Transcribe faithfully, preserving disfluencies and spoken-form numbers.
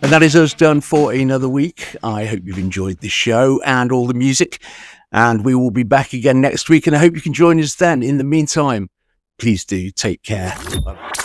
And that is us done for another week. I hope you've enjoyed the show and all the music. And we will be back again next week. And I hope you can join us then. In the meantime, please do take care. Bye.